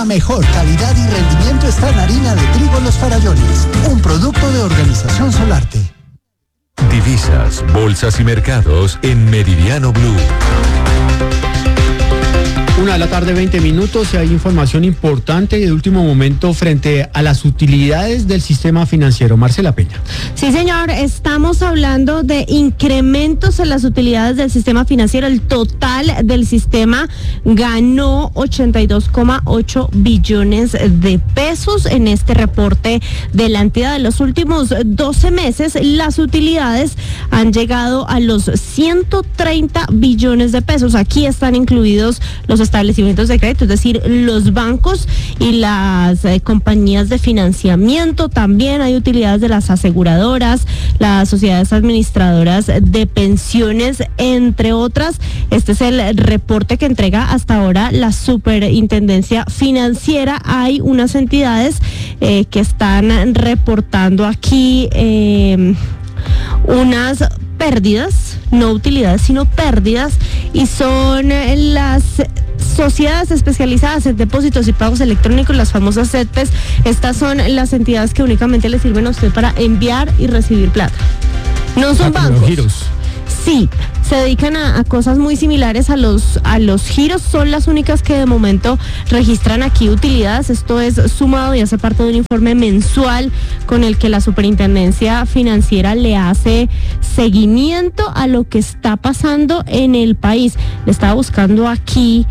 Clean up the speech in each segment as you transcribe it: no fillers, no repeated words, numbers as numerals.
La mejor calidad y rendimiento está en harina de trigo Los Farallones, un producto de Organización Solarte. Divisas, bolsas y mercados en Meridiano Blue. 1:20 p.m. y hay información importante y de último momento frente a las utilidades del sistema financiero. Marcela Peña. Sí, señor, estamos hablando de incrementos en las utilidades del sistema financiero. El total del sistema ganó 82,8 billones de pesos en este reporte de la entidad. En los últimos 12 meses, las utilidades han llegado a los 130 billones de pesos. Aquí están incluidos los establecimientos de crédito, es decir, los bancos y las compañías de financiamiento. También hay utilidades de las aseguradoras, las sociedades administradoras de pensiones, entre otras. Este es el reporte que entrega hasta ahora la Superintendencia Financiera. Hay unas entidades que están reportando aquí unas pérdidas, no utilidades, sino pérdidas, y son las sociedades especializadas en depósitos y pagos electrónicos, las famosas CETES. Estas son las entidades que únicamente le sirven a usted para enviar y recibir plata. No son bancos. Giros. Sí, se dedican a cosas muy similares a los giros. Son las únicas que de momento registran aquí utilidades. Esto es sumado y hace parte de un informe mensual con el que la Superintendencia Financiera le hace seguimiento a lo que está pasando en el país. Le estaba buscando aquí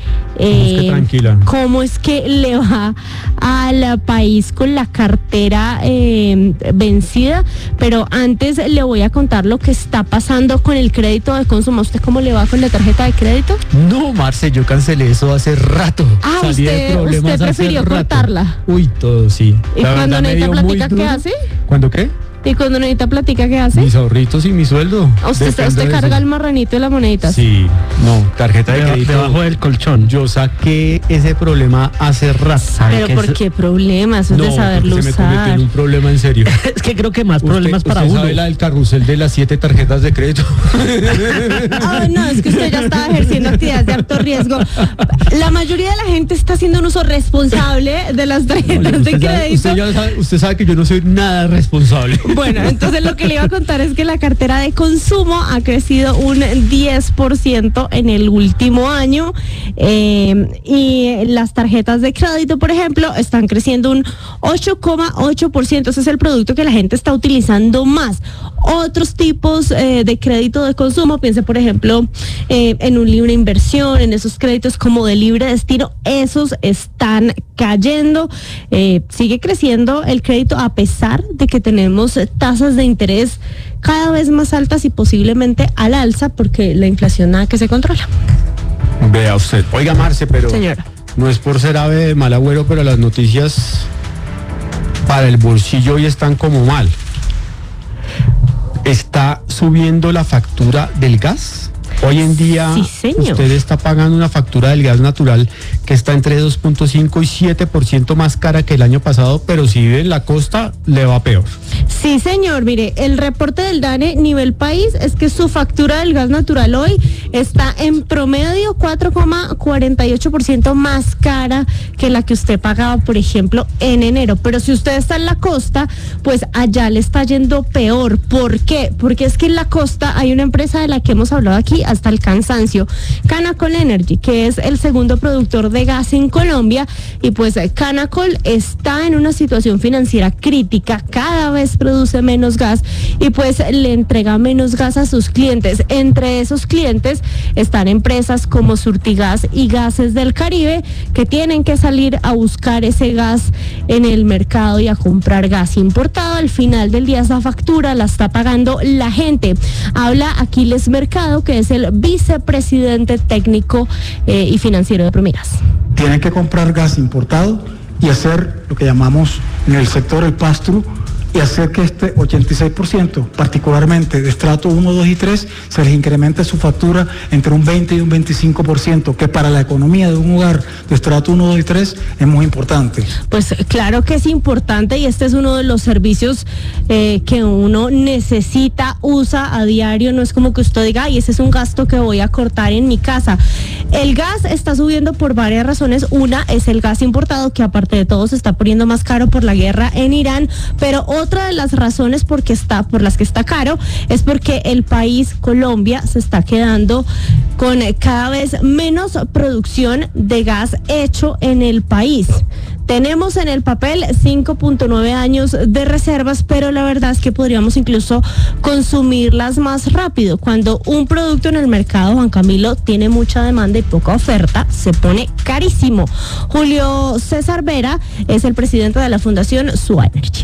cómo es que le va al país con la cartera vencida, pero antes le voy a contar lo que está pasando con el crédito de consumo. ¿A usted cómo le va con la tarjeta de crédito? No, Marce, yo cancelé eso hace rato. Usted prefirió cortarla. Uy, todo sí. ¿Y cuando necesita platica qué hace? ¿Cuándo qué? ¿Y cuando necesita platica qué hace? Mis ahorritos y mi sueldo. ¿Usted carga el marranito de las moneditas? Sí, no, tarjeta de crédito. Debajo del colchón. Yo saqué ese problema hace rato. ¿Pero por qué problema? Eso es de saberlo usar. Se me convirtió en un problema en serio. Es que creo que más problemas para ¿Usted uno. sabe la del carrusel de las 7 tarjetas de crédito? No, es que usted ya estaba ejerciendo actividades de alto riesgo. La mayoría de la gente está haciendo un uso responsable de las tarjetas de crédito. Usted sabe que yo no soy nada responsable. Bueno, entonces lo que le iba a contar es que la cartera de consumo ha crecido un 10% en el último año, y las tarjetas de crédito, por ejemplo, están creciendo un 8,8%. Ese es el producto que la gente está utilizando más. Otros tipos de crédito de consumo, piense por ejemplo en un libre inversión, en esos créditos como de libre destino, esos están cayendo. Sigue creciendo el crédito a pesar de que tenemos tasas de interés cada vez más altas y posiblemente al alza, porque la inflación nada que se controla. Vea usted. Oiga, Marce, pero señora, no es por ser ave de mal agüero, pero las noticias para el bolsillo hoy están como mal. ¿Está subiendo la factura del gas? Hoy en día usted está pagando una factura del gas natural que está entre 2.5 y 7% más cara que el año pasado, pero si vive en la costa le va peor. Sí, señor. Mire, el reporte del DANE nivel país es que su factura del gas natural hoy está en promedio 4,48% más cara que la que usted pagaba, por ejemplo, en enero. Pero si usted está en la costa, pues allá le está yendo peor. ¿Por qué? Porque es que en la costa hay una empresa de la que hemos hablado aquí hasta el cansancio, Canacol Energy, que es el segundo productor de gas en Colombia, y pues Canacol está en una situación financiera crítica, cada vez produce menos gas y pues le entrega menos gas a sus clientes. Entre esos clientes están empresas como Surtigas y Gases del Caribe, que tienen que salir a buscar ese gas en el mercado y a comprar gas importado. Al final del día esa factura la está pagando la gente. Habla Aquiles Mercado, que es el vicepresidente técnico y financiero de Promigas. Tienen que comprar gas importado y hacer lo que llamamos en el sector el pass-through, y hacer que este 86%, particularmente de estrato 1, 2 y 3, se les incremente su factura entre un 20 y un 25%, que para la economía de un hogar de estrato 1, 2 y 3 es muy importante. Pues claro que es importante y este es uno de los servicios que uno necesita, usa a diario. No es como que usted diga, ay, ese es un gasto que voy a cortar en mi casa. El gas está subiendo por varias razones. Una es el gas importado, que aparte de todo se está poniendo más caro por la guerra en Irán, pero otra de las razones por las que está caro es porque el país, Colombia, se está quedando con cada vez menos producción de gas hecho en el país. Tenemos en el papel 5.9 años de reservas, pero la verdad es que podríamos incluso consumirlas más rápido. Cuando un producto en el mercado, Juan Camilo, tiene mucha demanda y poca oferta, se pone carísimo. Julio César Vera es el presidente de la Fundación SUA Energy.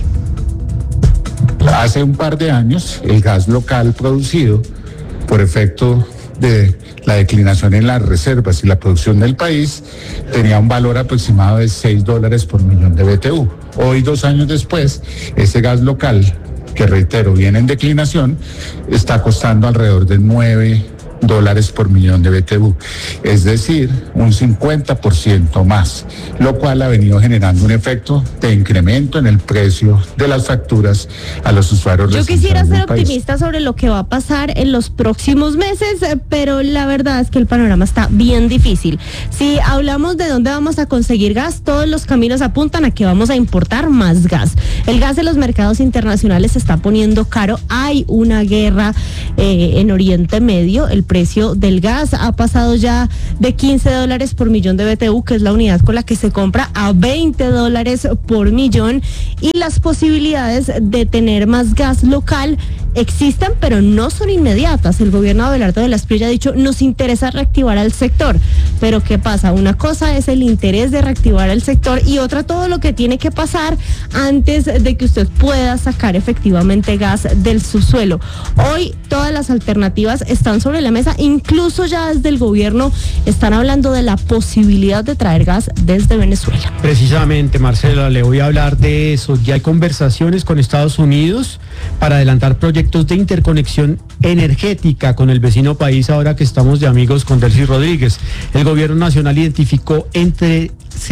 Hace un par de años, el gas local producido por efecto de la declinación en las reservas y la producción del país tenía un valor aproximado de $6 por millón de BTU. Hoy, 2 años después, ese gas local, que reitero, viene en declinación, está costando alrededor de $9 por millón de BTU, es decir, un 50% más, lo cual ha venido generando un efecto de incremento en el precio de las facturas a los usuarios. Yo quisiera ser optimista sobre lo que va a pasar en los próximos meses, pero la verdad es que el panorama está bien difícil. Si hablamos de dónde vamos a conseguir gas, todos los caminos apuntan a que vamos a importar más gas. El gas de los mercados internacionales se está poniendo caro. Hay una guerra en Oriente Medio. El precio del gas ha pasado ya de $15 por millón de BTU, que es la unidad con la que se compra, a $20 por millón, y las posibilidades de tener más gas local existen, pero no son inmediatas. El gobierno de Abelardo de la Espriella ha dicho, nos interesa reactivar al sector, pero ¿qué pasa? Una cosa es el interés de reactivar al sector y otra todo lo que tiene que pasar antes de que usted pueda sacar efectivamente gas del subsuelo. Hoy todas las alternativas están sobre la mesa, incluso ya desde el gobierno están hablando de la posibilidad de traer gas desde Venezuela. Precisamente, Marcela, le voy a hablar de eso. Ya hay conversaciones con Estados Unidos para adelantar proyectos de interconexión energética con el vecino país, ahora que estamos de amigos con Delcy Rodríguez. El gobierno nacional identificó entre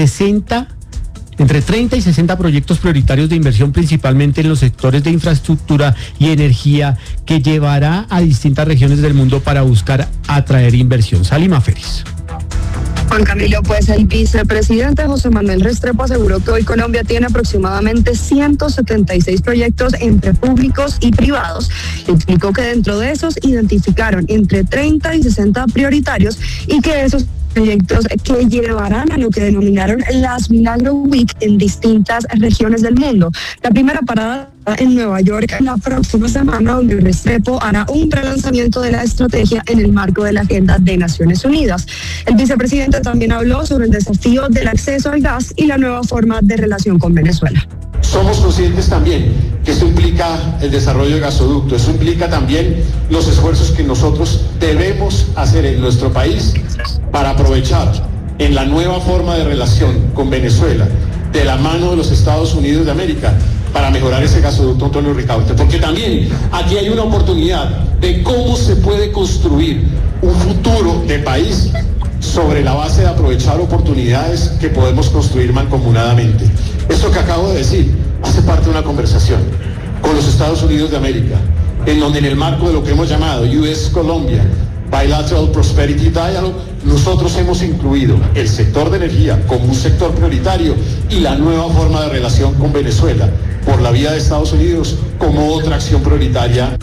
30 y 60 proyectos prioritarios de inversión, principalmente en los sectores de infraestructura y energía, que llevará a distintas regiones del mundo para buscar atraer inversión. Salima Félix. Juan Camilo, pues el vicepresidente José Manuel Restrepo aseguró que hoy Colombia tiene aproximadamente 176 proyectos entre públicos y privados. Explicó que dentro de esos identificaron entre 30 y 60 prioritarios y que esos proyectos que llevarán a lo que denominaron las Milagro Week en distintas regiones del mundo. La primera parada en Nueva York la próxima semana, donde Restrepo hará un relanzamiento de la estrategia en el marco de la Agenda de Naciones Unidas. El vicepresidente también habló sobre el desafío del acceso al gas y la nueva forma de relación con Venezuela. Somos conscientes también que esto implica el desarrollo de gasoducto, eso implica también los esfuerzos que nosotros debemos hacer en nuestro país para aprovechar en la nueva forma de relación con Venezuela, de la mano de los Estados Unidos de América, para mejorar ese gasoducto Antonio Ricaurte, porque también aquí hay una oportunidad de cómo se puede construir un futuro de país sobre la base de aprovechar oportunidades que podemos construir mancomunadamente. Esto que acabo de decir hace parte de una conversación con los Estados Unidos de América, en donde en el marco de lo que hemos llamado US-Colombia Bilateral Prosperity Dialogue, nosotros hemos incluido el sector de energía como un sector prioritario y la nueva forma de relación con Venezuela por la vía de Estados Unidos como otra acción prioritaria.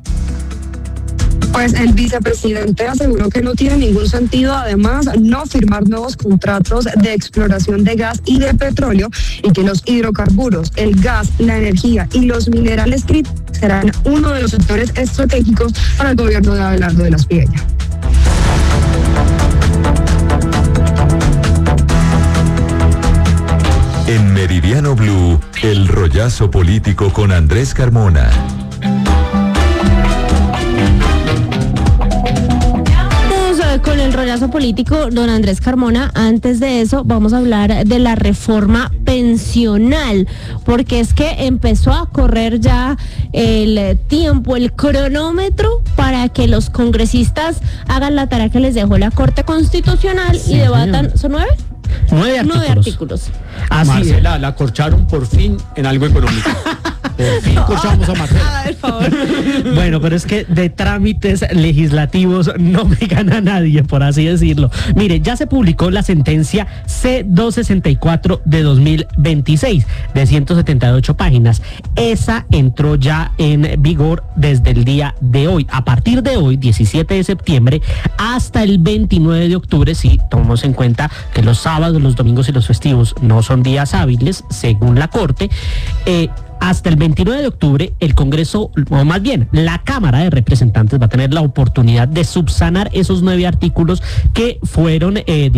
Pues el vicepresidente aseguró que no tiene ningún sentido, además, no firmar nuevos contratos de exploración de gas y de petróleo, y que los hidrocarburos, el gas, la energía y los minerales críticos serán uno de los sectores estratégicos para el gobierno de Abelardo de la Espriella. En Meridiano Blue, el rollazo político con Andrés Carmona. Con con el rollazo político, don Andrés Carmona. Antes de eso, vamos a hablar de la reforma pensional, porque es que empezó a correr ya el tiempo, el cronómetro para que los congresistas hagan la tarea que les dejó la Corte Constitucional y debatan. ¿Son 9? 9 artículos. Así Marcela, la corcharon por fin en algo económico. Por fin corchamos a Marcela. Por favor. Bueno, pero es que de trámites legislativos no me gana nadie, por así decirlo. Mire, ya se publicó la sentencia C-264 de 2026, de 178 páginas. Esa entró ya en vigor desde el día de hoy. A partir de hoy, 17 de septiembre, hasta el 29 de octubre, si tomamos en cuenta que los sábados, los domingos y los festivos no son días hábiles, según la Corte, hasta el 29 de octubre, el Congreso, o más bien, la Cámara de Representantes va a tener la oportunidad de subsanar esos 9 artículos que fueron,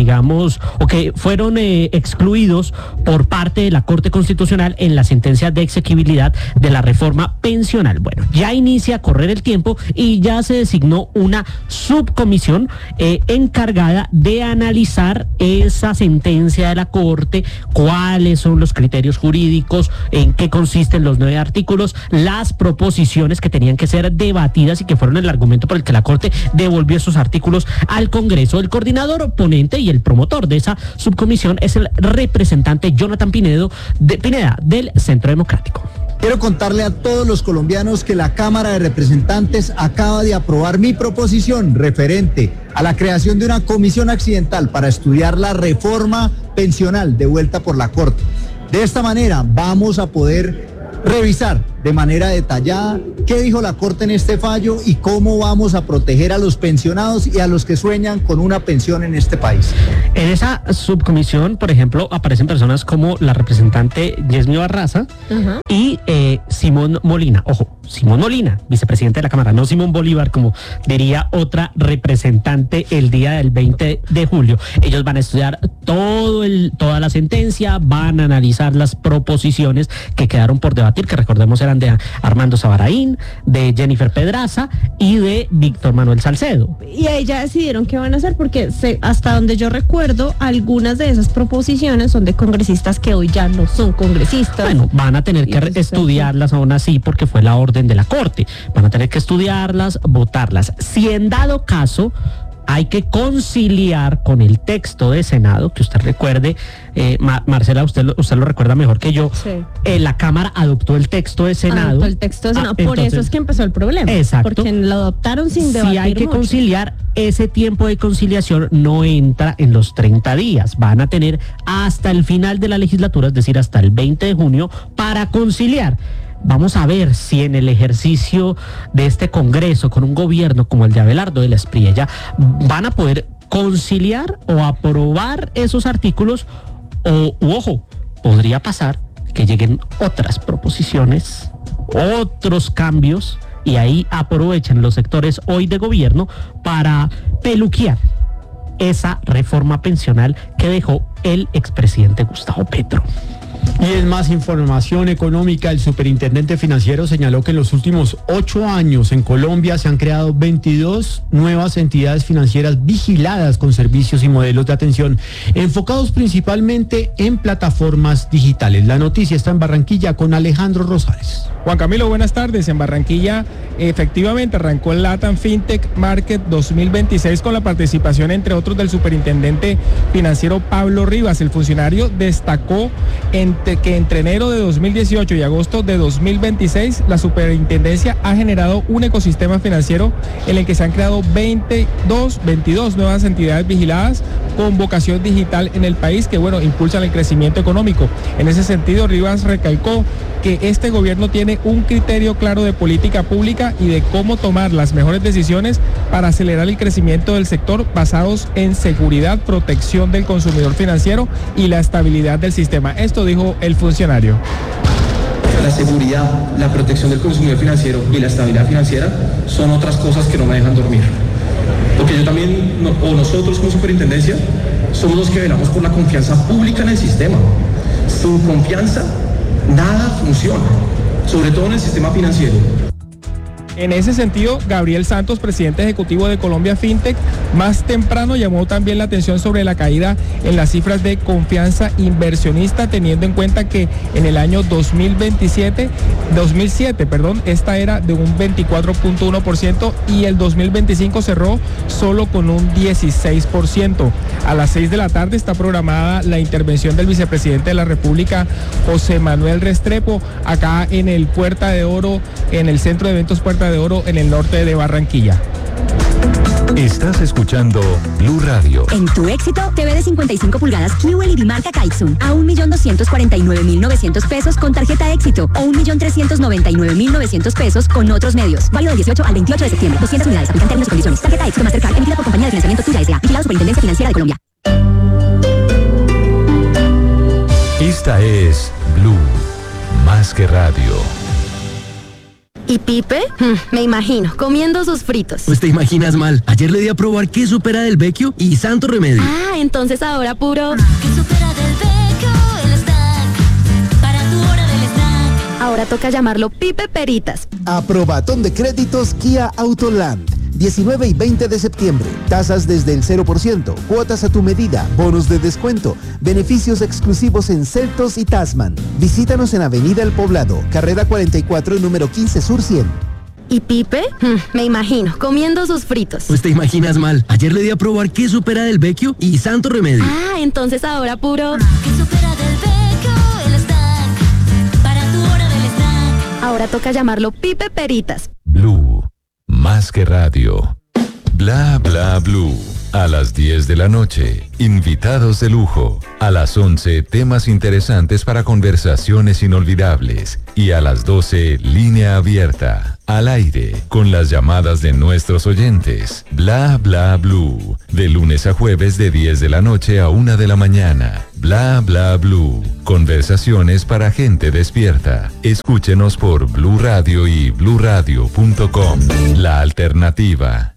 excluidos por parte de la Corte Constitucional en la sentencia de exequibilidad de la reforma pensional. Bueno, ya inicia a correr el tiempo y ya se designó una subcomisión encargada de analizar esa sentencia de la Corte, cuáles son los criterios jurídicos, en qué consiste los 9 artículos, las proposiciones que tenían que ser debatidas y que fueron el argumento por el que la Corte devolvió esos artículos al Congreso. El coordinador, ponente y el promotor de esa subcomisión es el representante Jonathan Pineda del Centro Democrático. Quiero contarle a todos los colombianos que la Cámara de Representantes acaba de aprobar mi proposición referente a la creación de una comisión accidental para estudiar la reforma pensional devuelta por la Corte. De esta manera vamos a poder revisar de manera detallada qué dijo la Corte en este fallo y cómo vamos a proteger a los pensionados y a los que sueñan con una pensión en este país. En esa subcomisión, por ejemplo, aparecen personas como la representante Yesmi Barraza y Simón Molina. Ojo, Simón Molina, vicepresidente de la Cámara, no Simón Bolívar, como diría otra representante el día del 20 de julio. Ellos van a estudiar toda la sentencia, van a analizar las proposiciones que quedaron por debatir, que recordemos eran de Armando Sabaraín, de Jennifer Pedraza y de Víctor Manuel Salcedo. Y ahí ya decidieron qué van a hacer, porque hasta donde yo recuerdo, algunas de esas proposiciones son de congresistas que hoy ya no son congresistas. Bueno, van a tener que estudiarlas aún así porque fue la orden de la Corte. Van a tener que estudiarlas, votarlas. Si en dado caso hay que conciliar con el texto de Senado, que usted recuerde, Marcela, usted lo recuerda mejor que yo, sí. La Cámara adoptó el texto de Senado. Adoptó el texto de Senado, por eso es que empezó el problema. Exacto. Porque lo adoptaron sin debatir. Si hay que mucho conciliar, ese tiempo de conciliación no entra en los 30 días. Van a tener hasta el final de la legislatura, es decir, hasta el 20 de junio, para conciliar. Vamos a ver si en el ejercicio de este Congreso, con un gobierno como el de Abelardo de la Espriella, van a poder conciliar o aprobar esos artículos ojo, podría pasar que lleguen otras proposiciones, otros cambios, y ahí aprovechan los sectores hoy de gobierno para peluquear esa reforma pensional que dejó el expresidente Gustavo Petro. Y en más información económica, el superintendente financiero señaló que en los últimos 8 años en Colombia se han creado 22 nuevas entidades financieras vigiladas con servicios y modelos de atención enfocados principalmente en plataformas digitales. La noticia está en Barranquilla con Alejandro Rosales. Juan Camilo, buenas tardes. En Barranquilla efectivamente arrancó el LATAM FinTech Market 2026 con la participación, entre otros, del superintendente financiero Pablo Rivas. El funcionario destacó que entre enero de 2018 y agosto de 2026 la superintendencia ha generado un ecosistema financiero en el que se han creado 22 nuevas entidades vigiladas con vocación digital en el país que, impulsan el crecimiento económico. En ese sentido, Rivas recalcó que este gobierno tiene un criterio claro de política pública y de cómo tomar las mejores decisiones para acelerar el crecimiento del sector basados en seguridad, protección del consumidor financiero y la estabilidad del sistema. Esto dijo el funcionario. La seguridad, la protección del consumidor financiero y la estabilidad financiera son otras cosas que no me dejan dormir. Porque yo también, nosotros como superintendencia, somos los que velamos por la confianza pública en el sistema. Sin confianza, nada funciona, sobre todo en el sistema financiero. En ese sentido, Gabriel Santos, presidente ejecutivo de Colombia FinTech, más temprano llamó también la atención sobre la caída en las cifras de confianza inversionista, teniendo en cuenta que en el año 2007, esta era de un 24.1% y el 2025 cerró solo con un 16%. A las 6 de la tarde está programada la intervención del vicepresidente de la República, José Manuel Restrepo, acá en el Puerta de Oro, en el Centro de Eventos Puerta de Oro, en el norte de Barranquilla. Estás escuchando Blue Radio. En tu éxito, TV de 55 pulgadas QLED marca Kaixun a 1.249.900 pesos con tarjeta éxito o 1.399.900 pesos con otros medios. Válido del 18 al 28 de septiembre. 200 unidades. Aplican términos y condiciones. Tarjeta éxito Mastercard emitida por Compañía de Financiamiento Tuya S.A. Vigilado Superintendencia Financiera de Colombia. Esta es Blue, más que radio. ¿Y Pipe? Me imagino, comiendo sus fritos. Pues te imaginas mal. Ayer le di a probar queso pera del Vecchio y santo remedio. Ah, entonces ahora puro... Queso pera del Vecchio, el snack, para tu hora del snack. Ahora toca llamarlo Pipe Peritas. Aprobatón de créditos Kia Autoland. 19 y 20 de septiembre. Tasas desde el 0%, cuotas a tu medida, bonos de descuento, beneficios exclusivos en Celtos y Tasman. Visítanos en Avenida El Poblado, carrera 44, número 15 Sur 100. ¿Y Pipe? Me imagino, comiendo sus fritos. Pues te imaginas mal. Ayer le di a probar queso pera del Vecchio y santo remedio. Ah, entonces ahora puro... Queso pera del Vecchio, el snack, para tu hora del snack. Ahora toca llamarlo Pipe Peritas. Blue, más que radio. Bla bla blue. A las 10 de la noche, invitados de lujo. A las 11, temas interesantes para conversaciones inolvidables. Y a las 12, línea abierta, al aire, con las llamadas de nuestros oyentes. Bla bla blue. De lunes a jueves de 10 de la noche a 1 de la mañana. Bla bla blue. Conversaciones para gente despierta. Escúchenos por Blue Radio y bluradio.com. La alternativa.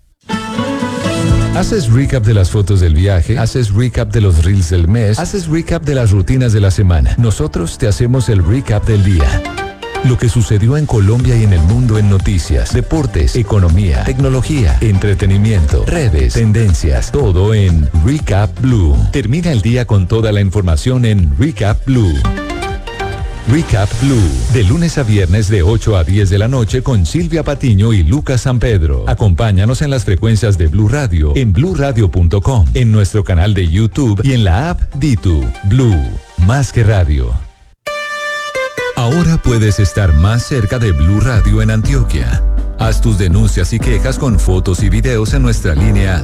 ¿Haces recap de las fotos del viaje? ¿Haces recap de los reels del mes? ¿Haces recap de las rutinas de la semana? Nosotros te hacemos el recap del día. Lo que sucedió en Colombia y en el mundo en noticias, deportes, economía, tecnología, entretenimiento, redes, tendencias, todo en Recap Blue. Termina el día con toda la información en Recap Blue. Recap Blue, de lunes a viernes de 8 a 10 de la noche con Silvia Patiño y Lucas San Pedro. Acompáñanos en las frecuencias de Blue Radio, en bluradio.com, en nuestro canal de YouTube y en la app Ditu. Blue, más que radio. Ahora puedes estar más cerca de Blue Radio en Antioquia. Haz tus denuncias y quejas con fotos y videos en nuestra línea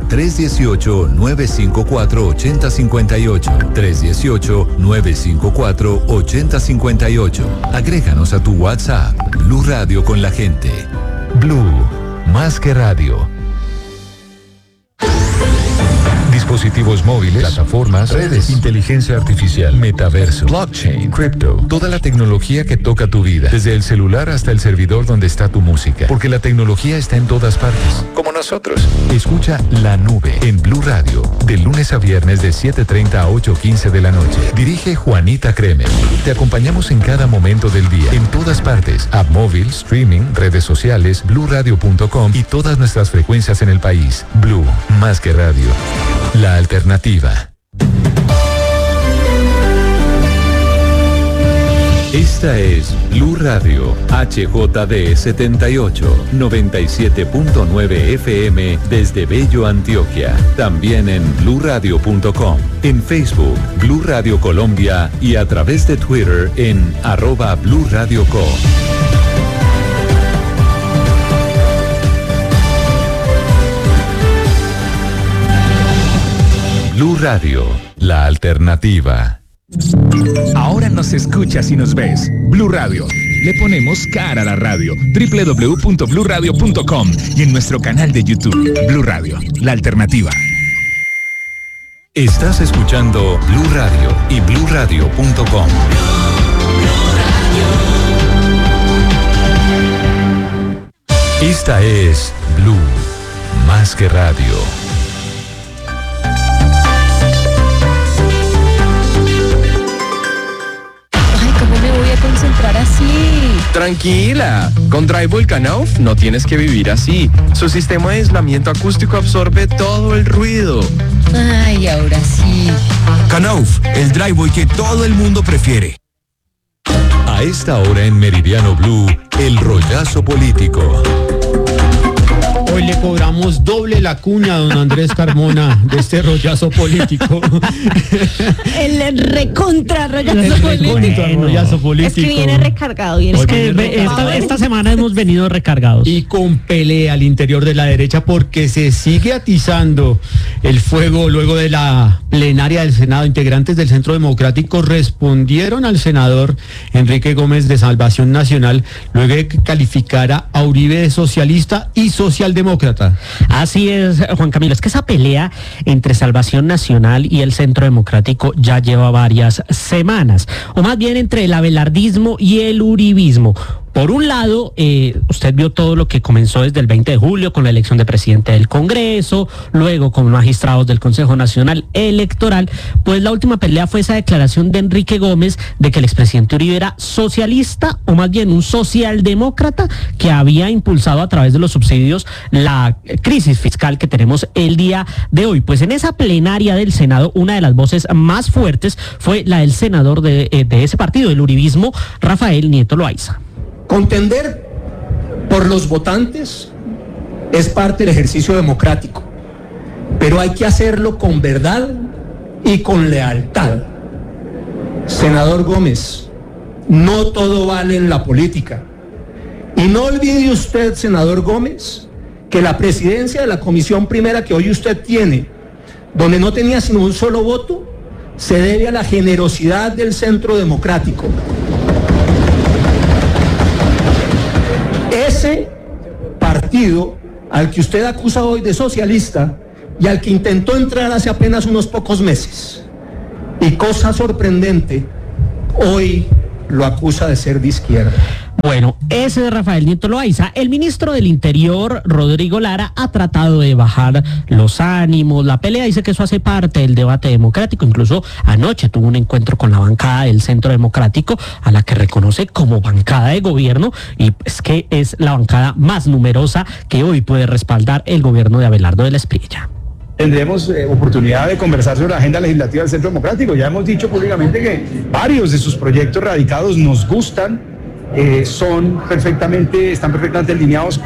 318-954-8058. 318-954-8058. Agréganos a tu WhatsApp. Blue Radio con la gente. Blue, más que radio. Dispositivos móviles, plataformas, redes, inteligencia artificial, metaverso, blockchain, cripto, toda la tecnología que toca tu vida, desde el celular hasta el servidor donde está tu música, porque la tecnología está en todas partes, como nosotros. Escucha La Nube en Blue Radio, de lunes a viernes de 7:30 a 8:15 de la noche. Dirige Juanita Kremer. Te acompañamos en cada momento del día, en todas partes, app móvil, streaming, redes sociales, bluradio.com y todas nuestras frecuencias en el país. Blue, más que radio. La alternativa. Esta es Blue Radio, HJD 78, 97.9 FM desde Bello, Antioquia. También en bluradio.com, en Facebook, Blue Radio Colombia y a través de Twitter en @BlueRadioCo. Blue Radio, la alternativa. Ahora nos escuchas y nos ves. Blue Radio. Le ponemos cara a la radio. www.bluradio.com y en nuestro canal de YouTube. Blue Radio, la alternativa. Estás escuchando Blue Radio y bluradio.com. Esta es Blue, más que radio. Ay, ¿cómo me voy a concentrar así? Tranquila, con Driveway Knauf no tienes que vivir así. Su sistema de aislamiento acústico absorbe todo el ruido. Ay, ahora sí. Knauf, el Driveway que todo el mundo prefiere. A esta hora en Meridiano Blue, el rollazo político. Hoy le cobramos doble la cuña a don Andrés Carmona de este rollazo político. El recontra rollazo político. Es que viene recargado. Es que esta semana hemos venido recargados. Y con pelea al interior de la derecha porque se sigue atizando el fuego luego de la plenaria del Senado. Integrantes del Centro Democrático respondieron al senador Enrique Gómez de Salvación Nacional luego de que calificara a Uribe de socialista y socialdemócrata. Así es, Juan Camilo, es que esa pelea entre Salvación Nacional y el Centro Democrático ya lleva varias semanas, o más bien entre el abelardismo y el uribismo. Por un lado, usted vio todo lo que comenzó desde el 20 de julio con la elección de presidente del Congreso, luego con magistrados del Consejo Nacional Electoral, pues la última pelea fue esa declaración de Enrique Gómez de que el expresidente Uribe era socialista, o más bien un socialdemócrata que había impulsado a través de los subsidios la crisis fiscal que tenemos el día de hoy. Pues en esa plenaria del Senado, una de las voces más fuertes fue la del senador de ese partido, del uribismo, Rafael Nieto Loaiza. Contender por los votantes es parte del ejercicio democrático, pero hay que hacerlo con verdad y con lealtad. Senador Gómez, no todo vale en la política. Y no olvide usted, senador Gómez, que la presidencia de la comisión primera que hoy usted tiene, donde no tenía sino un solo voto, se debe a la generosidad del Centro Democrático. Ese partido al que usted acusa hoy de socialista y al que intentó entrar hace apenas unos pocos meses, y cosa sorprendente, hoy lo acusa de ser de izquierda. Bueno, ese de Rafael Nieto Loaiza. El ministro del Interior, Rodrigo Lara, ha tratado de bajar los ánimos, la pelea, dice que eso hace parte del debate democrático. Incluso anoche tuvo un encuentro con la bancada del Centro Democrático, a la que reconoce como bancada de gobierno, y es que es la bancada más numerosa que hoy puede respaldar el gobierno de Abelardo de la Espriella. Tendremos oportunidad de conversar sobre la agenda legislativa del Centro Democrático. Ya hemos dicho públicamente que varios de sus proyectos radicados nos gustan, están perfectamente alineados